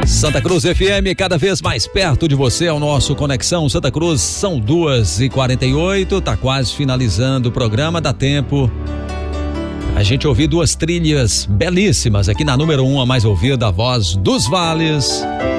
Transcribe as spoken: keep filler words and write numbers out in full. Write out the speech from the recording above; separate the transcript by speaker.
Speaker 1: Santa Cruz F M, cada vez mais perto de você, é o nosso Conexão Santa Cruz. São duas e quarenta e oito, tá quase finalizando o programa, dá tempo a gente ouvir duas trilhas belíssimas aqui na número um, a mais ouvida, a Voz dos Vales.